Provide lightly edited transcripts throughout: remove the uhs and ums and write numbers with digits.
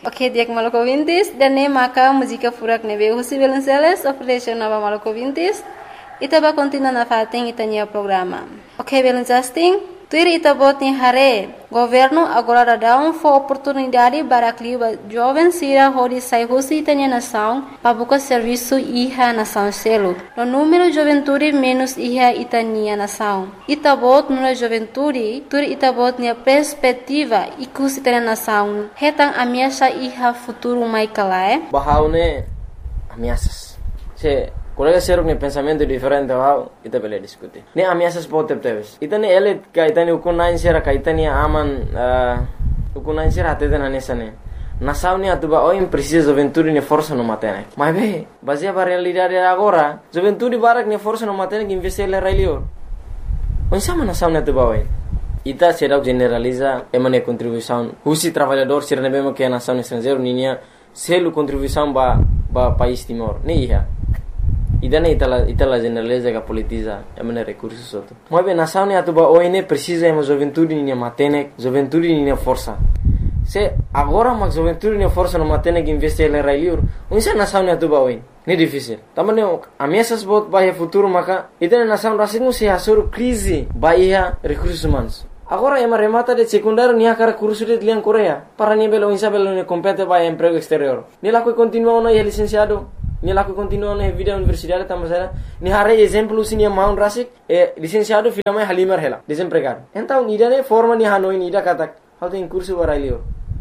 Ok, diak Maluku Vintis dan ne maka música furak nebe husi Belenceles operation nova Maluku Vintis. Ita ba continua na fating itanya programa. Ok, Belencasting. Tuir ita bot ni hare. Governo agora dá oportunidade para que jovens sira hori sai husi itanya nação para buscar serviço iha nação selo. No número juventude menos iha itanya nação. Ita bot no juventude, tuir ita bot ni perspectiva ikus itanya nação. Hetang ameaça iha futuro mai kalae. Bahaune ameaças. Se colega ser um pensamento diferente ao ita bele discutir. Ne ameaças pode ter. Ita ne ele ka ita ne ukunain sera ka ita ne aman ukunain sera até na nessa ne. Nação ne atuba oi precisa juventude ne força no matene. Mas be, baseia para realidade agora, juventude barak ne força no matene que investir le railio. Onde sama nação ne atuba oi. Ita será generaliza emane contribuição. Husi trabalhador ser ne bema que a nação estrangeiro ninya selo contribuição ba país Timor. Ne iha. Idane itala generaliza que politiza emane recursos outro. Mas bem nação ne atuba oi ne precisa ema juventude ne matene, juventude ne força. Se agora mas juventude ne força no matene que investir le railio. Onde nação ne atuba oi. Ne difícil. Tamane ameaças bot bahia futuro maka itane nação rasingu se hasur crise bahia recursos humanos. Agora ema remata de secundário nia cara curso de liang Coreia. Para nia belo insa belo ne compete bahia emprego exterior. Ni laku continua na licenciado. Ni laku continua na vida universidade tamasera. Ni hare exemplo sinia Mount Rasik licenciado filama Halimar hela desempregado. Então idane forma ni hanoi ni ida katak. How tem curso barailio.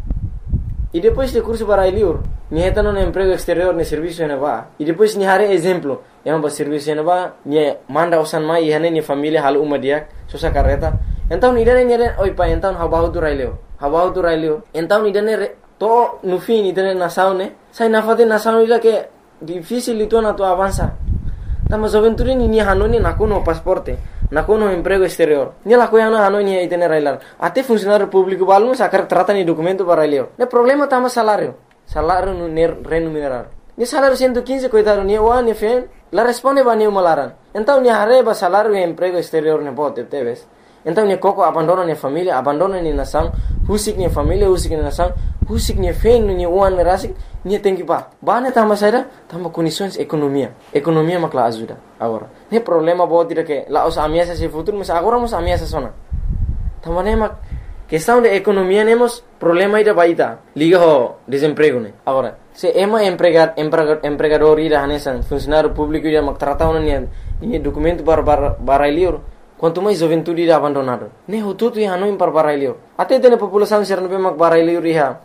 E depois de curso barailio, ni hetano na emprego exterior ne serviço ne va. E depois ni hare exemplo, ema ba serviço ne va, ni manda usan mai hane ni família hal uma dia, sosa carreta. Então ni dane oi pa então habahu tu railio. Então ni dane to no fim ni dane nação ne, sai na fate nação ila que difícil itu na tu avança. Tama juventude ni hanoni nakuno pasporte. Nakuno emprego exterior. Ni la coiana hanoni itene railar. Até funcionário público balmo sacar trata ni documento para railio. Ne problema tama salário. Salário no remunerar. Ni salário 115 coitado ni wa ni fen. La responde ba ni malaran. Então ni hareba salário e emprego exterior ne bote teves. Então ni coco abandona ni família, abandona ni nação, husik ni família, husik ni nação, husik ni fen ni uan rasik, ni tem que pa. Bane tama saída, tama condições economia. Economia makla ajuda agora. Ne problema bote de que lá os ameaças se futuro, mas agora nos ameaças sona. Tama ne mak questão de economia nemos problema ida baita. Liga ho desemprego ne. Agora, se ema empregador ida hanesan funcionário público ida mak trata ona ni documento para liur. Quanto mais juventude ida abandonado. Ne hututu ya hanoi para barailio. Até tem população ser no mak barailio riha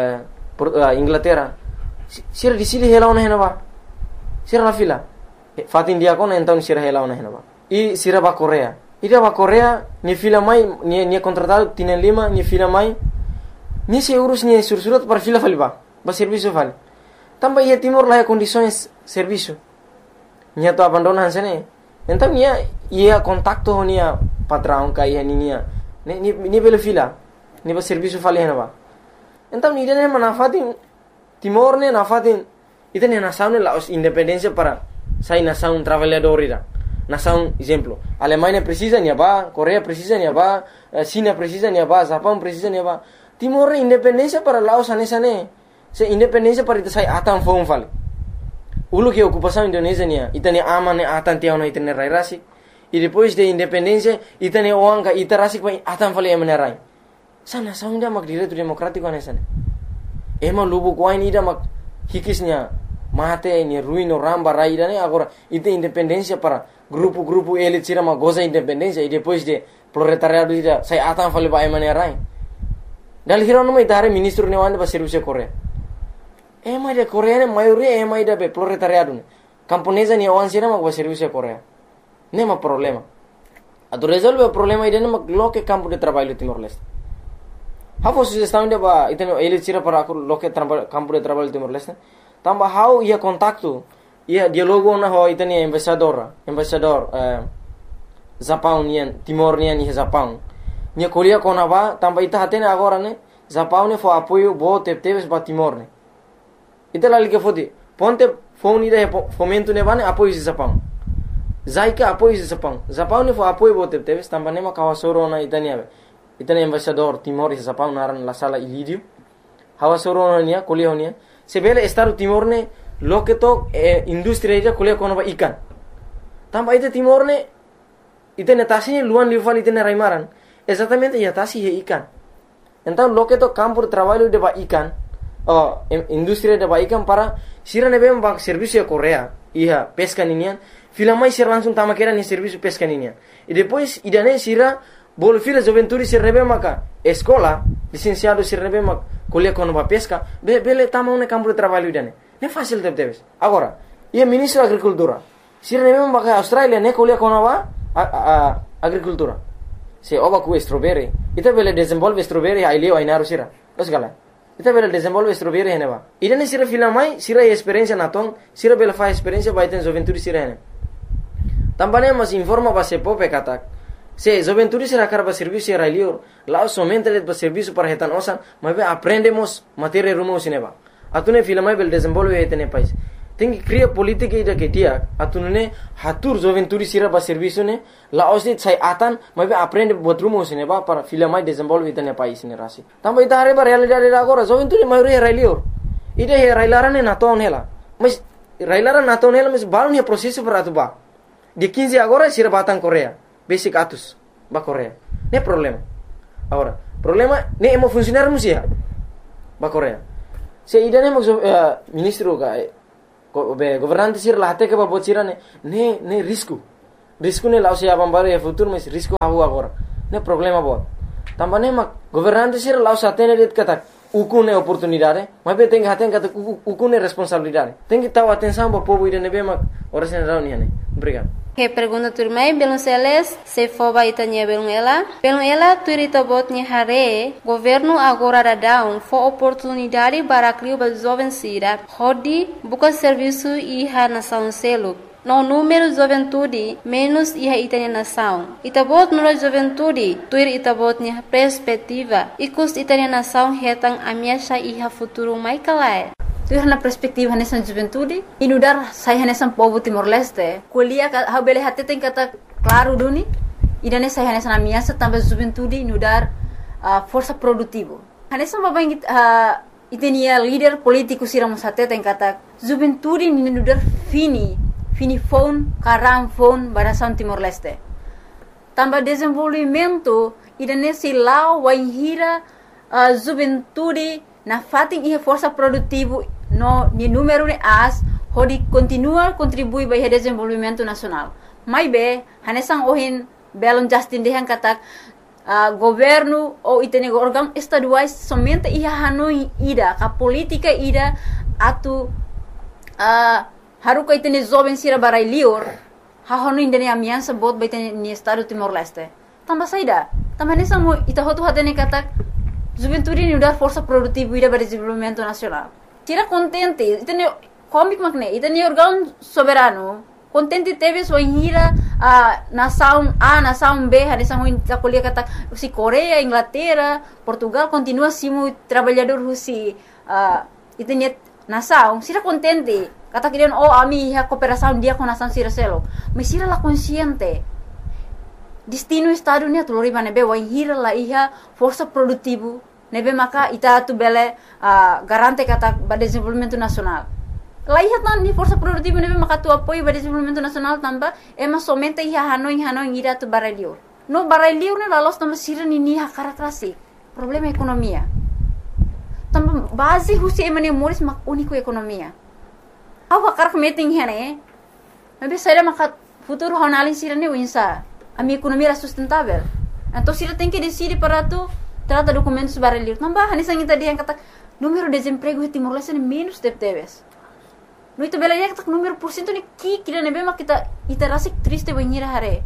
Inglaterra. Sira di sili hela ona henaba. Sira la fila. Fatin dia kona então sira hela ona henaba. E sira ba Coreia. Ida ba Coreia ni fila mai ni contratado tienen lima ni fila mai. Ni se urus ni sursurat para fila faliba. Ba serviço vale. Também ia Timor lá condições serviço. Ni to abandonan sene. Então ia contacto nia patrão kai nia. Ni bela fila. Ni ba serviço fali henaba. Então ni dene manafatin Timor ne nafatin ita ne nação ne la independência para sai nação trabalhador ira. Nação exemplo. Alemanha precisa nia ba, Coreia precisa nia ba, China precisa nia ba, Japão precisa nia ba. Timor ne independência para Laos anesa ne. Se independência para ita sai atan fong fali. Ulu que ocupação Indonésia nia, ita ne aman ne atan tiao na ita ne rai rasik. E depois de independência ita ne oanga ita rasik pa atan fali emane rai. Sa nação dia mak direito democrático anesa ne. Ema lubu kuai ni ida mak hikisnya mate ni ruino ramba raida ne agora ite independência para grupo elit sira ma goza independência e depois de proletariado ida sai atan fali ba emane rai. Dal hiro no mai tare ministro ne wanda ba serviço Coreia. Ema de Coreia ne maioria ema ida be proletariado ne. Camponesa ni wan sira ma ba serviço Coreia. Ne ma problema. Ado resolve o problema ida ne ma loke campo de trabalho Timor-Leste. How sugestão de ba iteno ele tira para aku loke campo de trabalho Timor-Leste. Tamba how ia contacto ia dialogo na ho iteni embaixador Japão nian Timor nian ni Japão. Nia Coreia kona ba tamba ita hatene agora ne Japão ne fo apoio bo teves ba Timor ne. Ita lali ke fodi ponte phone ida fomento ne ba ne apoio Japão. Zaika apoio Japão. Japão ne fo apoio bo teves tamba ne ma kawasoro na itani ave. Itani embaixador Timor e Japão naran la sala Ilídio. hawa soronia kuliah honia sebele Estado Timor ne loke to industri ida kuliah kono ba ikan tamba ite Timor ne ite netasi luan lival ite raimaran exatamente ya tasi he ikan então loke to campo de trabalho de ba ikan industri de ba ikan para sira nebe ba serviço ya Korea iha pesca ninian filamai sira langsung tama kera ni serviço pesca ninian e depois idane sira bol fila joventuri sira nebe maka escola licenciado sira nebe mak kuliah kono ba pesca bele tama un campo de trabalho idane ne fácil debes agora ia ministro da agricultura sira nebe maka Australia ne kuliah kono ba agricultura se oba ku strawberry ita bele desenvolve strawberry ai leo ai naru sira osgala ita bele desenvolve strawberry heneba idane sira filamai sira experiência naton sira bele fa experiência ba iten joventuri sira hene tambane mas informa ba se pope katak se joventuri sira karba serviço era leo lá somente le ba serviço para hetan osan mas aprendemos matéria rumo sineba atune filamai bele desenvolve hetene pais tengi cria politika ida ke dia atunune hatur joventuri sira ba serviço ne la osit sai atan mas aprende botrumo sineba para filamai desenvolve hetene pais ne rasi tamba ita hare ba realidade agora joventuri mai re leo ida he railarane naton hela mas railaran naton hela mas balon he processo para atuba de 15 agora sira batang Korea basic atus ba Korea ne problema agora problema ne emo funcionar musia ba Korea se ida ne ministro ga governante sir lahte ke ba bocira ne risco ne lao se abambare e futuro mas risco ahu agora ne problema bo tambane mak governante sir lao satene det kata ukune oportunidade mas be tenga haten kata ukune responsabilidade tengi tahu atenção ba povo ida ne be mak ora sen rauni ne obrigado. Que pergunta turmai belum seles se foba itanya belum ela turita botnya hare governo agora dadão fo oportunidade para criar ba jovem sira hodi buka serviço iha nação selo no número juventude menos iha itanya nação itabot no juventude tuir itabotnya perspectiva ikus itanya nação hetang amiasha iha futuro mai kalai tuir na perspektiva nessa juventude inudar saya nessa povo Timor Leste kuliah ha bele hatte tem kata claro duni idane saya nessa amiasa tambah juventude inudar força produtivo nessa babang itenia líder político siramos hatte tem kata juventude inudar fini phone karam phone barasan Timor Leste tambah desenvolvimento idane silau waihira juventude na fating ihe força produtivo no ni número ne as hodi continua contribui para o desenvolvimento nacional mai be hanesang ohin belon Justin dehan katak governo ou itene órgão estaduais somente iha hanoi ida ka politika ida atu haruka itene jovem sira barai lior ha hanoi indene amiansa bot ba itene ni estado Timor Leste tamba saida tamba hanesang ita hotu hatene katak juventude ni udar força produtiva ida para desenvolvimento nacional tira contente itene comic magne itene órgão soberano contente teve sua hira nação A nação B hanesang ta kuliah kata si Korea Inglaterra Portugal continua simo trabalhador husi itene nação sira contente kata kirian ami ha cooperação dia com nação sira selo mas sira la consciente destino estado ni atulori nebe wa hira la iha força produtivo nebe maka ita tu bele garante kata ba desenvolvimento nacional la iha tan ni força produtivo nebe maka tu apoio ba desenvolvimento nacional tamba ema somente iha hanoi ira tu baralio no baralio ne la los tamba sira ni ha karakrasi problema ekonomia tamba base husi emane moris mak unico ekonomia awa karak meeting hene nebe saya maka futuro honalin sira ne winsa a minha economia era sustentável. Então, se ela tem que decidir para tu, trata documentos para ler. Não vai, nessa gente dia kata número de desemprego em Timor Leste menos de teves. No itu bela dia kata número por cento ni kira nebe mak kita rasa triste banhira hare.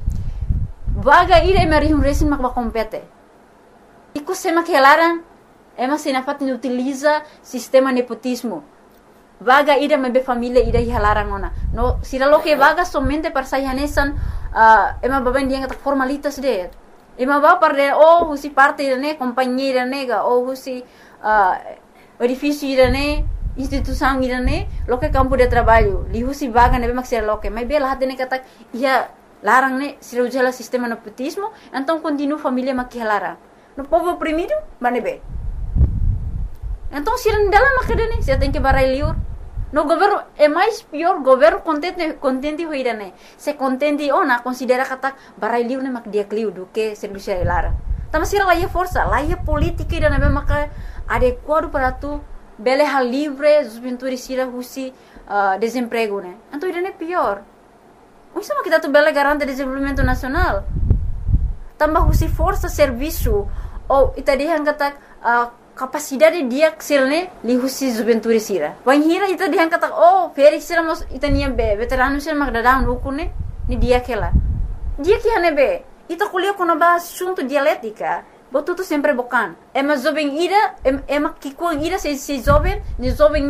Vaga ira emari resin mak compete. Iku sema que elaran, ema sinafat ni utiliza sistema nepotismo. Vaga ida mebe família ida hilarang ona. No, sira lo que vaga somente para sayanesan ema baben dia kata formalitas de. Ema ba parde husi parte ne companhia nega husi edifício ne instituição ne lo que campo de trabalho. Li husi vaga nebe mak sira lo que. Mas bela hatene kata ia larang ne sira ujala sistema nepotismo, então continua família mak hilarang. No povo oprimido, manebe. Então, se não dela macadane, se tem que barai liur. No governo é mais pior, governo contente hoira né. Se contente ona considera kata barai liur ne mak dia kliu do que serviço lara. Tama sira lá é força, lá é política ida na maka adequado para tu bele hal livre, juventude sira husi desemprego né. Então ida é pior. Isso é kita tu bele garante desenvolvimento nacional. Tambah husi força serviço ou ita dihan kata capacidade dia ksilne li husi juventude sira. Wan hira ita dihan kata feri sira mos ita nia be veterano sira mak dadang ukune ni dia kela. Dia que hane be ita kuliah kono ba assunto dialética. Botuto sempre bocan. Ema jovem ira ema kikuang ira se jovem, ni jovem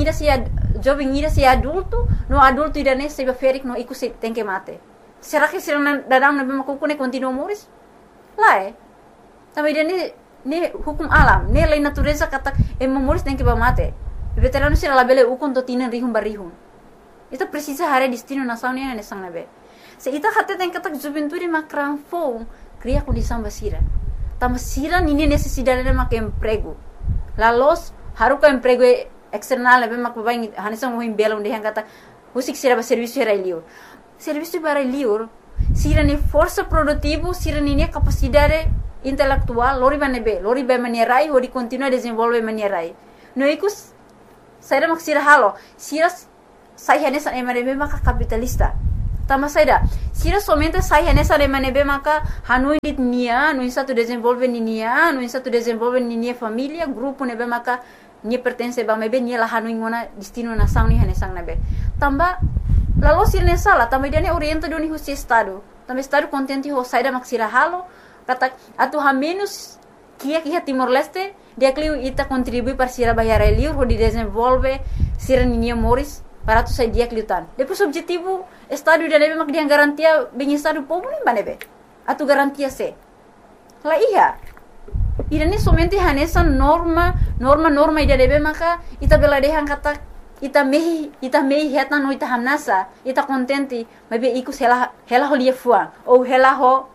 ira se adulto, no adulto ira ne se ferik no iku se tem que mate. Será que sira dadang na be makukune continua moris? Lá também ne hukum alam, ne lei natureza kata moris tem que mate. Veterano sira labele ukon to tinan rihum barihum. Ita precisa hare destino nação ne ne sang nabe. Se ita kata tem kata juventude makran fo cria condição basira. Tama sira nini necessidade de mak emprego. Lalos haruka emprego external nabe mak babai hanisang mohim belum de kata usik sira ba serviço era liur. Serviço para liur sira ni força produtivo, sira ni capacidade intelectual, lori ba manierai, hori continua desenvolve manierai. No ikus, saida mak sira halo, sira sai hanesa emanebe maka capitalista. Tama saida, sira somente sai hanesa emanebe maka hanui dit nia, no insa tu desenvolve nia, no insa tu desenvolve nia família, grupo nebe maka nia pertence ba mebe nia la hanui ngona destino nação ni hanesang nebe. Tamba lalu sira ne sala, tamba dia ne orienta doni husi estado. Tamba estado contente ho saida mak sira halo, kata atu ha menos kia Timor Leste dia kliu ita contribui para sira bayar liur ho di desenvolve sira ninia moris para tu sai dia kliutan. Depois objetivo estado dia nebe mak dia garantia bem estado povo nem banebe. Atu garantia se. La iya. Ida ni somente hanesa norma ida nebe maka ita bela dehan kata ita mehi heta no ita hamnasa ita contente mabe ikus hela ho lia fuang ou hela ho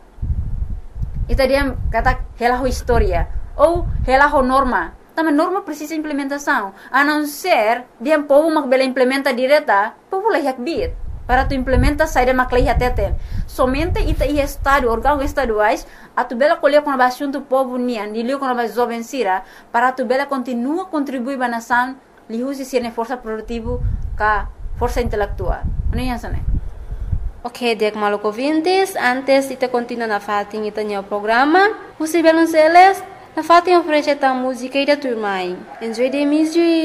ita dia kata hela ho historia ou hela ho norma. Também norma precisa implementação. A não ser dia povo mak bela implementa direta, povo lah yak bit para tu implementa saída mak lah teten. Somente ita i estado órgãos estaduais a tu bela colher com a assunto povo nian, dilio com a jovem sira para tu bela continua contribuir ba nação, li usi sirne força produtivo ka força intelectual. Não é isso, né? Ok, Dek Maluco ouvintes, antes de continuar na fatin ita nyo programa, usi belon seles, na fatin oferece ta música e da turma. Enjoy the music.